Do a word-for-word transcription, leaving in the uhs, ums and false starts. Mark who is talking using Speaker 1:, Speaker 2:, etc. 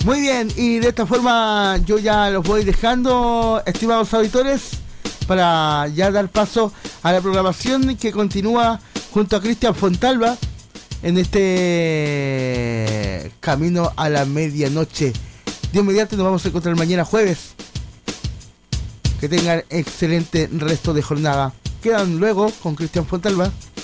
Speaker 1: Muy bien, y de esta forma yo ya los voy dejando, estimados auditores, para ya dar paso a la programación que continúa junto a Cristian Fontalva en este camino a la medianoche. Dios mediante, nos vamos a encontrar mañana jueves. Que tengan excelente resto de jornada. Quedan luego con Cristian Fontalva